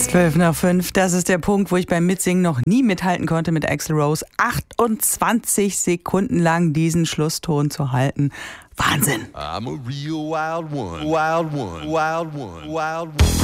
12:05, das ist der Punkt, wo ich beim Mitsingen noch nie mithalten konnte mit Axl Rose. 28 Sekunden lang diesen Schlusston zu halten. Wahnsinn. I'm a real wild one, wild one, wild one, wild one.